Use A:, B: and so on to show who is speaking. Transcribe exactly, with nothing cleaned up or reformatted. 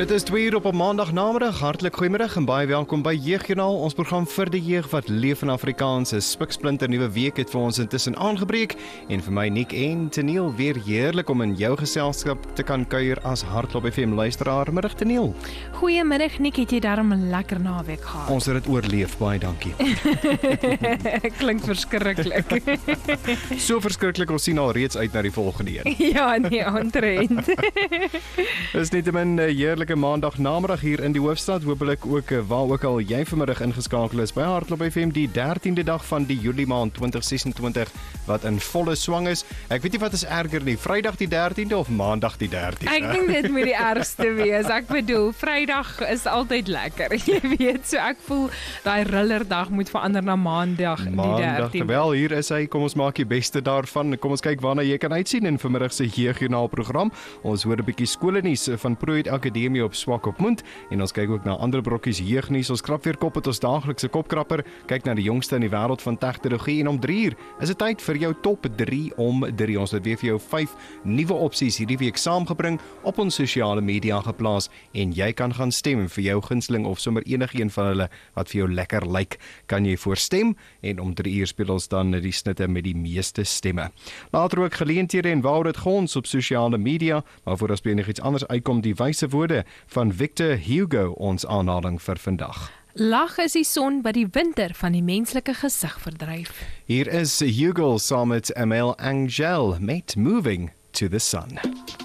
A: Dit is twee uur op 'n maandag namiddag. Hartlik goeiemiddag en baie welkom by Jeugjoernaal, ons program vir die jeug wat leef in Afrikaans. 'n Spiksplinter nuwe week het vir ons intussen aangebreek en vir my Nick en Teniel weer heerlik om in jou geselskap te kan kuier as Hardloop F M luisteraar. Middag Teniel.
B: Goeiemiddag Nick, het jy daarom 'n lekker naweek gehad?
A: Ons het dit oorleef, baie dankie.
B: Klink verskriklik.
A: So verskriklik, ons sien al reeds uit na die volgende een.
B: Ja, nee, ontrent.
A: Dis nietemin 'n heerlike maandag namiddag hier in die hoofstad. Hoopelik ook waar ook al jy vanmiddag ingeskakel is by Hardloop F M, die dertiende dag van die Julie maand twintig sesentwintig wat in volle swang is. Ek weet nie wat is erger nie, Vrydag die dertiende of Maandag die dertiende.
B: Ek dink dit moet die ergste wees. Ek bedoel, Vrydag is altyd lekker. Jy weet, so ek voel daai rillerdag moet verander na Maandag die
A: Maandag,
B: dertiende.
A: wel hier is hy, kom ons maak die beste daarvan. Kom ons kyk waarna jy kan uitsien in vanmiddag se Jeugjoernaal program. Ons hoor 'n bietjie skoolnuus van Proid Akademie op Swakopmund en ons kyk ook na ander brokkies jeugnuus. Ons krap weer kop met ons daaglikse kopkrapper, kyk na die jongste in die wêreld van tegnologie en om drie uur is dit tyd vir jou top drie om drie. Ons het weer vir jou vyf nuwe opsies hierdie week saamgebring, op ons sosiale media geplaas en jy kan gaan stem vir jou gunsteling of sommer enige een van hulle wat vir jou lekker lyk. Kan jy voorstem en om drie uur speel ons dan die snitte met die meeste stemme. Later ook geleenthede en waar dit gons op sosiale media, maar voor ons nog iets anders uitkom, die wyse woorde van Victor Hugo, ons aanhaling vir vandag.
B: Lag is die son wat die winter van die menslike gesig verdryf.
A: Hier is Hugo saam met Amel Angel met Moving to the Sun.